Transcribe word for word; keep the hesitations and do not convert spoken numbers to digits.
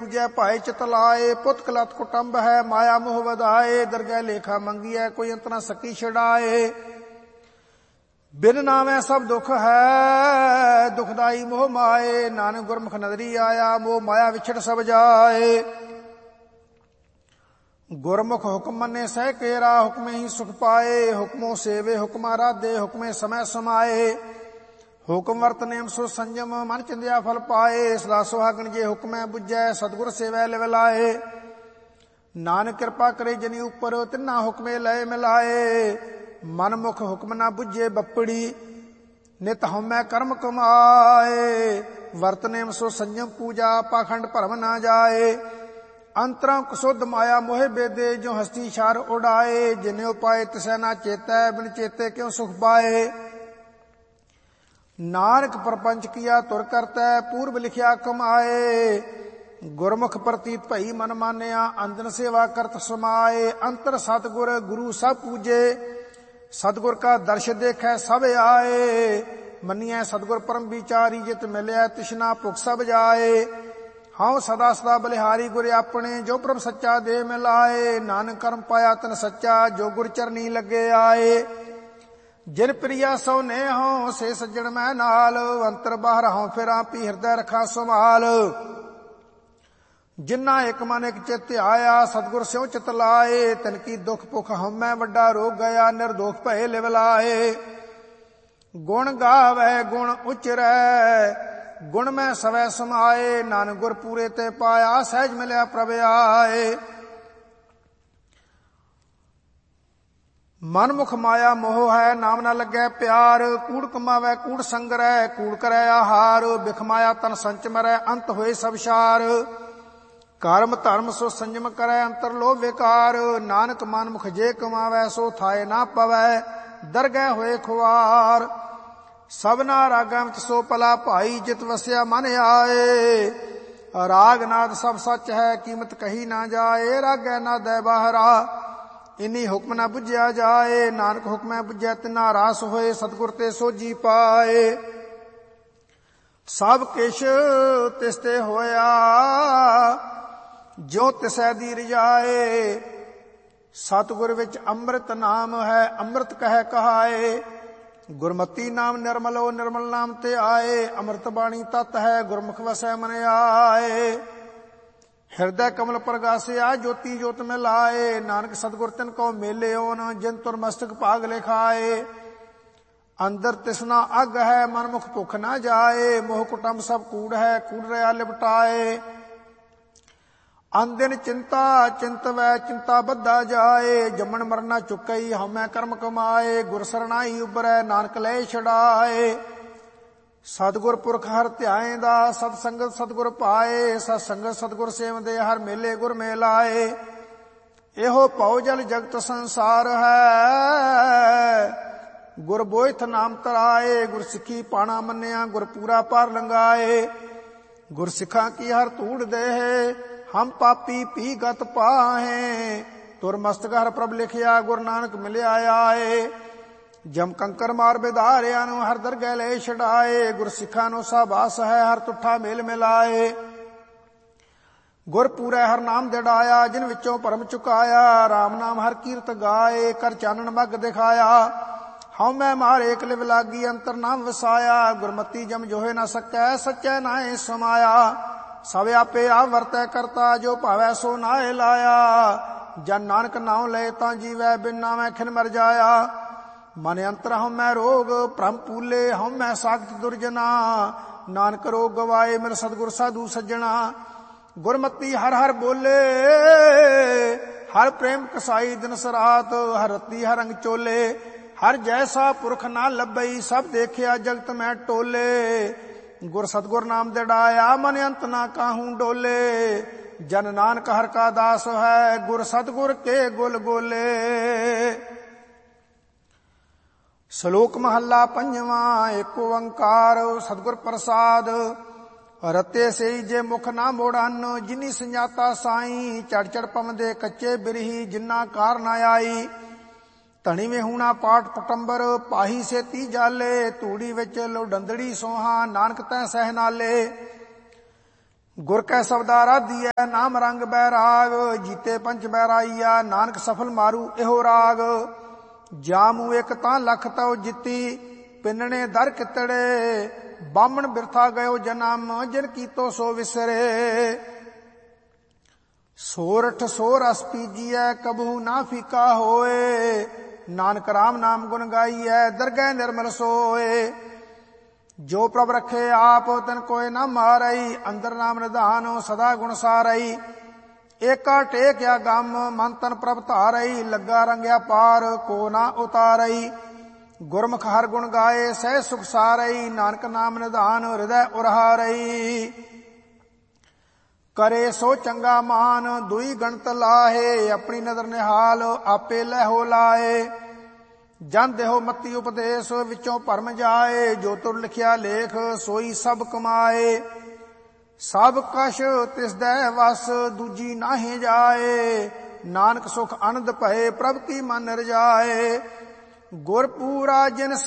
पूजै भाई चित लाए, पुत कलत कुटुंब है माया मोह वधाए, दरगह लेखा मंगिए कोई अंत न सकी छड़ाए। बिन नामै सब दुख है दुखदाई मोह माए, नानक गुरमुख नदरी आया मोह माया विछड़ सब जाए। गुरमुख हुक्म मने सह केरा, हुक्मे ही सुख पाए, हुक्मों सेवे हुक्मा राधे, हुक्मे समय समाए। हुक्म वर्त नेम सो संयम, मन चिंदिया फल पाए, सदा सुहागन जे हुक्मै बुझै, सतगुर सेवै लिव लाए। नानक कृपा करे जनी उपर, तिन्ना हुक्मे लय मिलाए। मन मुख हुक्म ना बुझे बपड़ी, नित हमै कर्म कमाए। वर्त नेम सो संयम पूजा, पाखंड भरम ना जाए। अंतरं कुशुद्ध माया मोहे बेदे, जो हस्ती शार उड़ाए। जिन्हें उपाय तिसै ना चेतै, बिन चेते क्यों सुख पाए। नानक प्रपंच किया तुर करतै, पूर्व लिखिया कमाए। गुरमुख प्रतीत भई मन मानिया, अंजन सेवा करत समाए। अंतर सतगुर गुरु सब पूजे, सतगुर का दर्श देखै सब आए। मनियै सतगुर परम विचारी, जित मिलिया तिसना भुख सब जाए। हाँ सदा सदा बलिहारी गुर अपने, जो प्रभ सच्चा दे मिलाए। नानक कर्म पाया तन सच्चा, जो गुर चरनी लगे आए। जिन प्रिया सो ने हों से सज्जन मैं नाल, अंतर बाहर हों फिरा पी हृदय रखा संभाल। जिन्ना एक मन एक चित आया, सतगुर स्यों चित लाए। तिनकी दुख पुख हमै वड्डा रोग गया, निर्दोख भय लिव लाए। गुण गावै गुण उचरै, गुण में सवै समाए। नानक गुर पूरे ते पाया, सहज मिलिया प्रभ आए। मन मुख माया मोह है, नाम न लगे प्यार। कूड़ कमावै कूड़ संगरै, कूड़ करै आहार। बिख माया तन संच मरै, अंत होए सब सार। कर्म धर्म सो संयम करै, अंतर लोभ विकार। नानक मन मुख जे कमावै, सो थाए ना पवै, दरगह होए खुआर। सबना रागां विच सो भला भाई, जित वसिया मन आए। राग नाद सब सच है, कीमत कही ना जाए। रागै नादै बाहरा, इन्हीं हुक्म न बुझिया जाए। नानक हुक्मै बुझै तिना रास होए, सतगुर ते सोझी पाए। सब किश तिसते होया, जो तिसै दी रिझाए। सतगुर विच अमृत नाम है, अमृत कह कहाए। गुरमती नाम निर्मलो, निर्मल नाम ते आए। अमृत बाणी तत् है, गुरमुख वसै मन आए। हृदय कमल प्रगासिया, ज्योति ज्योत में लाए। नानक सतगुर तिन को मेले ओन, जिन तुर मस्तक भाग लिखाए। अंदर तिसना अग है, मन मुख भुख ना जाए। मोह कुटुंब सब कूड़ है, कूड़ रया लिपटाए। अंदिन चिंता चिंत वै चिंता बद्धा जाए। जमन मरना चुकई, हमै कर्म कमाए। गुर सरनाई उबरै, नानक ले छड़ाए। सतगुर पुरख हर ध्याएंदा, सत संगत सतगुर पाए। सत संगत सतगुर सेवदे, हर मेले गुर मेलाए। एहो भौ जल जगत संसार है, गुर बोइथ नाम तराए। गुर सिखी पाणा मन्निया, गुर पूरा पार लंगाए। गुर सिखा की हर धूड़ देह, हम पापी पी गत पाहे। तुर मस्तक हर प्रभ लिखिया, गुर नानक मिलिया आए। जम कंकर मार बेधारिया नु, हर दरगह ले छड़ाए। गुर सिखा नो साबास है, हर तुठा मेल मिलाए। गुर पूरै हर नाम दिड़ाया, जिन विचों भरम चुकाया। राम नाम हर कीरत गाए, कर चानन मग दिखाया। हऊँ मैं मारे एक लिव लागी, अंतर नाम वसाया। गुरमती जम जोहे न सकै, सच्चै नाए समाया। सब आपे आप वरतै करता, जो भावै सो नाए लाया। जन नानक नाम ले तां जीवै, बिन नामै खिन मर जाया। मन अंतर हम मैं रोग, भ्रम पूले हम मैं सागत दुर्जना। नानक रोग गवाए, मेरे सतगुर साधु सज्जना। गुरमती हर हर बोले, हर प्रेम कसाई दिन सरात। हर रती हर रंग चोले, हर जैसा पुरख ना लभई। सब देखिया जगत में टोले। गुर सतगुर नाम दिड़ाया, मन अंत ना काहू डोले। जन नानक हर का दास है, गुर सतगुर के गुल गोले। श्लोक महला पंजवा। एक ओंकार सतगुर प्रसाद, रते से जे मुख ना मोड़न। जिनी संजाता साई, चढ़ चढ़ पवंदे कच्चे बिरही। जिन्ना कार ना आई, धनी में हूणा पाठ पटंबर। पाही सेती जाले, तूड़ी विच लो डंदड़ी सोहा। नानक तै सह नाले, ਗੁਰ ਕੈ ਸਬਦਾ ਰਾਧੀਐ ਨਾਮ ਰੰਗ ਬੈਰਾਗ, ਜੀਤੇ ਪੰਚ ਬੈਰਾਈਆ ਨਾਨਕ ਸਫਲ ਮਾਰੂ ਇਹੋ ਰਾਗ। ਜਾਮੂ ਇੱਕ ਤਾਂ ਲਖ ਤਉ ਜਿੱਤੀ ਪਿੰਨਣੇ ਦਰ ਕਿਤੜੇ, ਬਾਹਮਣ ਬਿਰਥਾ ਗਇਓ ਜਨਮ ਜਿਨ ਕੀਤੋ ਸੋ ਵਿਸਰੇ। ਸੋਰਠ ਸੋ ਰਸ ਪੀਜੀਐ ਕਬਹੂ ਨਾ ਫੀਕਾ ਹੋਏ, ਨਾਨਕ ਰਾਮ ਨਾਮ ਗੁਣ ਗਾਈਐ ਦਰਗਹਿ ਨਿਰਮਲ ਸੋਏ। ਜੋ ਪ੍ਰਭ ਰਖੇ ਆਪ ਤਨ ਕੋਇ ਨਾ ਮਾਰਈ, ਅੰਦਰ ਨਾਮ ਨਿਧਾਨ ਸਦਾ ਗੁਣ ਸਾਰਈ। ਏਕਾ ਟੇਕਿਆ ਗਮ ਮਨ ਤਨ ਪ੍ਰਭ ਧਾਰਈ, ਲੱਗਾ ਰੰਗਿਆ ਪਾਰ ਕੋ ਨਾ ਉਤਾਰਈ। ਗੁਰਮੁਖ ਹਰ ਗੁਣ ਗਾਏ ਸਹਿ ਸੁਖ ਸਾਰਈ, ਨਾਨਕ ਨਾਮ ਨਿਧਾਨ ਹਿਰਦੈ ਉਰਹਾਰਈ। ਕਰੇ ਸੋ ਚੰਗਾ ਮਾਨ ਦੁਈ ਗਣਤ ਲਾਹੇ, ਆਪਣੀ ਨਦਰ ਨਿਹਾਲ ਆਪੇ ਲਹਿਓ ਲਾਏ। ਜਨ ਦੇਹੋ ਮਤੀ ਉਪਦੇਸ਼ ਵਿੱਚੋਂ ਭਰਮ ਜਾਏ, ਜੋ ਤੁਰ ਲਿਖਿਆ ਲੇਖ ਸੋਈ ਸਭ ਕਮਾਏ। ਸਭ ਕਛ ਤਿਸਦੈ ਵਸ ਦੂਜੀ ਨਾਹੀਂ ਜਾਏ, ਨਾਨਕ ਸੁਖ ਆਨੰਦ ਭਏ ਪ੍ਰਭ ਕੀ ਮਨ ਰਜਾਏ। ਗੁਰ ਪੂਰਾ ਜਿਨ